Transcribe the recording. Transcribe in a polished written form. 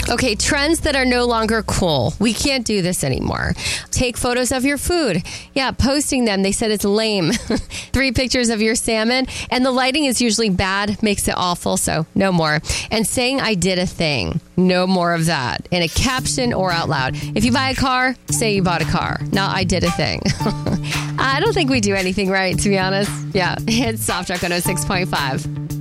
Okay, trends that are no longer cool. We can't do this anymore. Take photos of your food. Yeah, posting them. They said it's lame. 3 pictures of your salmon. And the lighting is usually bad, makes it awful, so no more. And saying I did a thing. No more of that. In a caption or out loud. If you buy a car, say you bought a car. Not I did a thing. I don't think we do anything right, to be honest. Yeah, it's Soft Rock 106.5.